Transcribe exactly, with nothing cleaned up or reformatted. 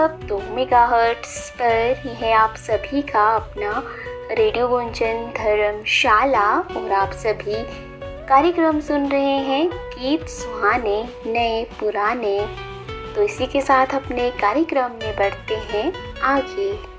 अब दो मेगाहर्ट्ज़ पर यह है आप सभी का अपना रेडियो गुंजन धर्मशाला और आप सभी कार्यक्रम सुन रहे हैं गीत सुहाने नए पुराने। तो इसी के साथ अपने कार्यक्रम में बढ़ते हैं आगे।